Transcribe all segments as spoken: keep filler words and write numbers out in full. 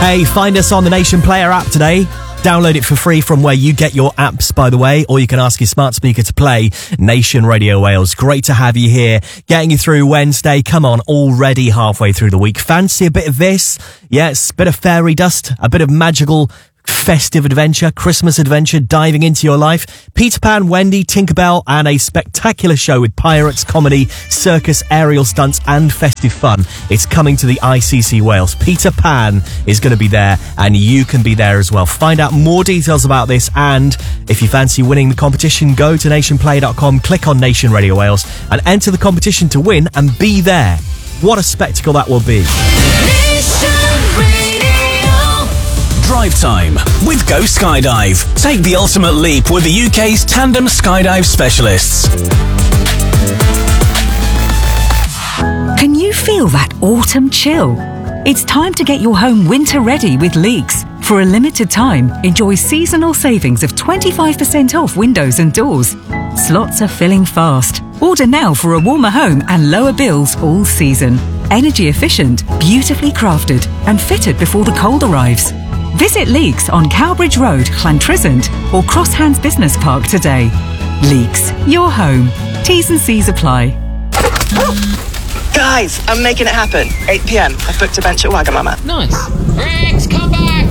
Hey, find us on the Nation Player app today. Download it for free from where you get your apps, by the way, or you can ask your smart speaker to play Nation Radio Wales. Great to have you here, getting you through Wednesday. Come on, already halfway through the week. Fancy a bit of this? Yes, a bit of fairy dust, a bit of magical festive adventure, Christmas adventure diving into your life. Peter Pan, Wendy, Tinkerbell, and a spectacular show with pirates, comedy, circus, aerial stunts, and festive fun. It's coming to the I C C Wales. Peter Pan is going to be there, and you can be there as well. Find out more details about this, and if you fancy winning the competition, go to nation play dot com, click on Nation Radio Wales, and enter the competition to win and be there. What a spectacle that will be. Drive time with Go Skydive. Take the ultimate leap with the U K's tandem skydive specialists. Can you feel that autumn chill? It's time to get your home winter ready with Leeks. For a limited time, enjoy seasonal savings of twenty-five percent off windows and doors. Slots are filling fast. Order now for a warmer home and lower bills all season. Energy efficient, beautifully crafted, and fitted before the cold arrives. Visit Leeks on Cowbridge Road, Llantrisant, or Cross Hands Business Park today. Leeks, your home. T's and C's apply. Guys, I'm making it happen. eight p.m. I've booked a bench at Wagamama. Nice. Rex, come back!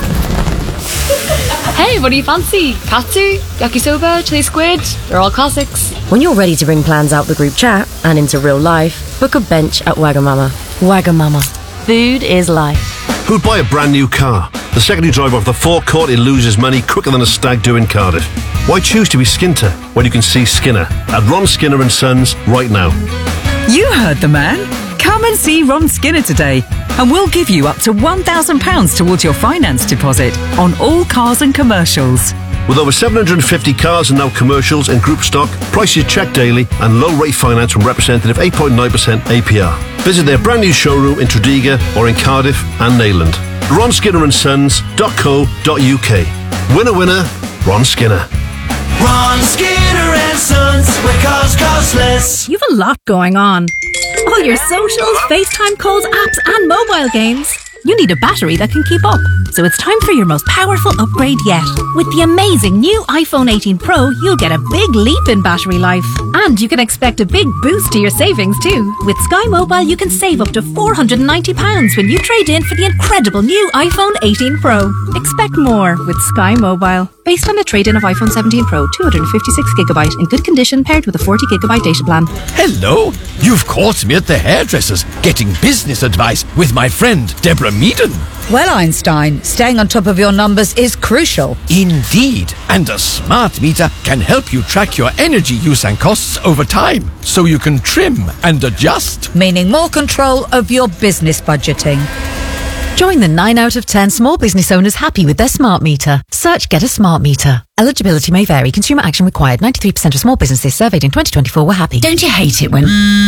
Hey, what do you fancy? Katsu, yakisoba, chili squid? They're all classics. When you're ready to bring plans out the group chat and into real life, book a bench at Wagamama. Wagamama. Food is life. Who'd buy a brand new car? The second you drive off the forecourt, it loses money quicker than a stag do in Cardiff. Why choose to be Skinter when you can see Skinner at Ron Skinner and Sons right now? You heard the man. Come and see Ron Skinner today, and we'll give you up to one thousand pounds towards your finance deposit on all cars and commercials. With over seven hundred fifty cars and now commercials in group stock, prices checked daily, and low rate finance from representative eight point nine percent A P R. Visit their brand new showroom in Tredegar or in Cardiff and Neyland. ron skinner and sons dot co dot u k. Winner, winner, Ron Skinner. Ron Skinner and Sons, where cars cost less. You've a lot going on. All your socials, FaceTime calls, apps, and mobile games. You need a battery that can keep up. So it's time for your most powerful upgrade yet. With the amazing new iPhone eighteen Pro, you'll get a big leap in battery life. And you can expect a big boost to your savings too. With Sky Mobile, you can save up to four hundred ninety pounds when you trade in for the incredible new iPhone eighteen Pro. Expect more with Sky Mobile. Based on a trade-in of iPhone seventeen Pro, two hundred fifty-six gigabyte in good condition, paired with a forty gigabyte data plan. Hello, you've caught me at the hairdresser's getting business advice with my friend Deborah Meaden. Well, Einstein, staying on top of your numbers is crucial. Indeed, and a smart meter can help you track your energy use and costs over time, so you can trim and adjust. Meaning more control of your business budgeting. Join the nine out of ten small business owners happy with their smart meter. Search Get a Smart Meter. Eligibility may vary. Consumer action required. ninety-three percent of small businesses surveyed in twenty twenty-four were happy. Don't you hate it when...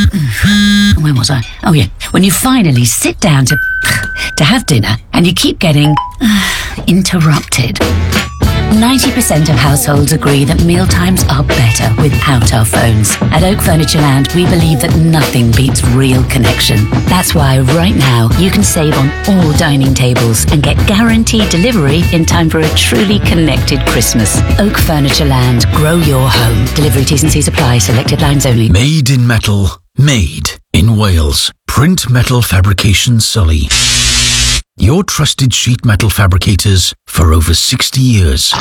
Where was I? Oh, yeah. When you finally sit down to... to have dinner and you keep getting... interrupted. ninety percent of households agree that mealtimes are better without our phones. At Oak Furniture Land, we believe that nothing beats real connection. That's why right now you can save on all dining tables and get guaranteed delivery in time for a truly connected Christmas. Oak Furniture Land. Grow your home. Delivery T's and C's apply. Selected lines only. Made in metal. Made in Wales. Print Metal Fabrication Sully. Your trusted sheet metal fabricators for over sixty years.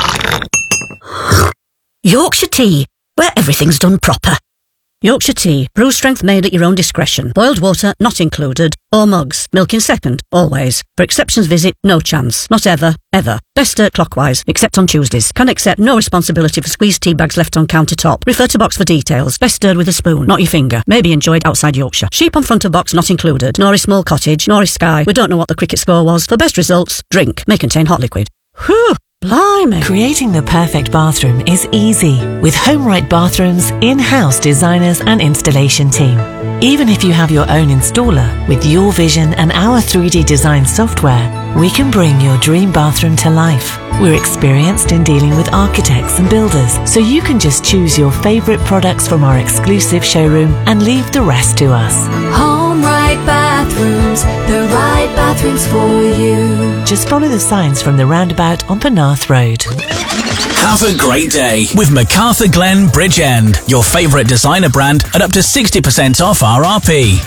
Yorkshire Tea, where everything's done proper. Yorkshire Tea, brew strength made at your own discretion. Boiled water not included. Or mugs, milk in second, always. For exceptions visit, no chance. Not ever, ever. Best stir clockwise, except on Tuesdays. Can accept no responsibility for squeezed tea bags left on countertop. Refer to box for details. Best stirred with a spoon, not your finger. Maybe enjoyed outside Yorkshire. Sheep on front of box not included. Nor is small cottage, nor is Sky. We don't know what the cricket score was. For best results, drink. May contain hot liquid. Whew. Blimey. Creating the perfect bathroom is easy with HomeRight Bathrooms in-house designers and installation team. Even if you have your own installer, with your vision and our three D design software, we can bring your dream bathroom to life. We're experienced in dealing with architects and builders, so you can just choose your favourite products from our exclusive showroom and leave the rest to us. HomeRight Bathroom. Bathrooms, the right bathrooms for you. Just follow the signs from the roundabout on Penarth Road. Have a great day with MacArthur Glen Bridgend, your favourite designer brand at up to sixty percent off R R P.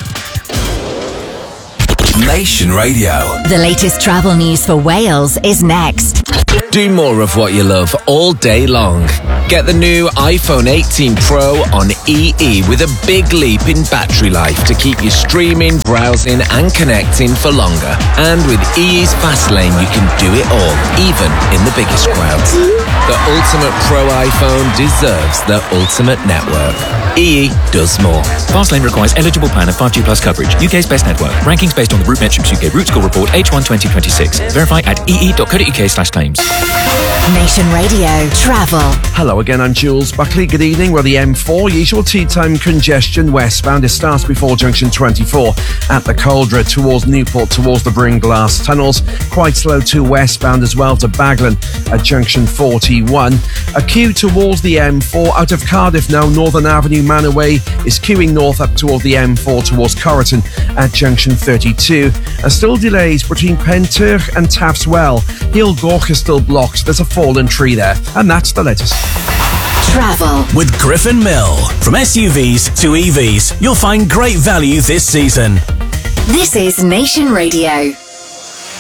Nation Radio. The latest travel news for Wales is next. Do more of what you love all day long. Get the new iPhone eighteen Pro on E E with a big leap in battery life to keep you streaming, browsing and connecting for longer. And with E E's Fast Lane, you can do it all, even in the biggest crowds. The ultimate Pro iPhone deserves the ultimate network. E E does more. Fastlane requires eligible plan of five G plus coverage. U K's best network. Rankings based on the RootMetrics U K Root Score Report H one twenty twenty-six. Verify at ee.co.uk slash claims. Nation Radio Travel. Hello again, I'm Jules Buckley. Good evening. We're the M four. Usual tea time congestion westbound. It starts before junction twenty-four at the Caldra towards Newport, towards the Bringlass tunnels. Quite slow too westbound as well to Baglan at junction forty-one. A queue towards the M four out of Cardiff now. Northern Avenue Manaway is queuing north up toward the M four towards Corriton at junction thirty-two. And still delays between Penturch and Taffs Well. Hill Gorch is still blocked. There's a fallen tree there. And that's the latest. Travel with Griffin Mill. From S U Vs to E Vs, you'll find great value this season. This is Nation Radio.